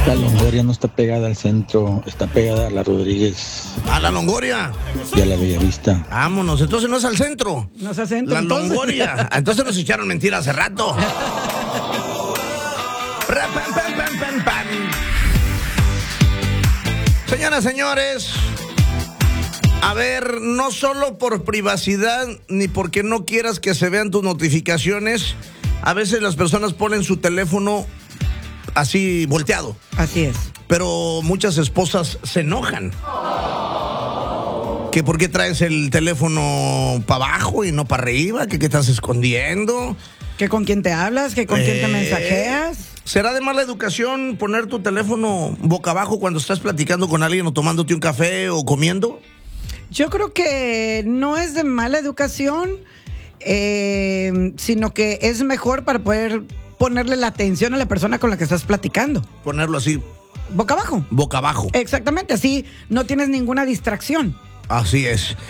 La Longoria no está pegada al centro, está pegada a la Rodríguez A la Longoria. y a la Bellavista. Vámonos, entonces no es al centro. No se centro, La entonces. Longoria. Entonces nos echaron mentira hace rato. Señoras, señores, a ver, no solo por privacidad ni porque no quieras que se vean tus notificaciones, a veces las personas ponen su teléfono así volteado, Así es. pero muchas esposas se enojan. ¿Que por qué traes el teléfono para abajo y no para arriba? ¿Que qué estás escondiendo? ¿Que con quién te hablas? ¿Que con quién te mensajeas? ¿Será de mala educación poner tu teléfono boca abajo cuando estás platicando con alguien o tomándote un café o comiendo? Yo creo que no es de mala educación, sino que es mejor para poder ponerle la atención a la persona con la que estás platicando. Ponerlo así, Boca abajo. boca abajo. Exactamente, así no tienes ninguna distracción. Así es.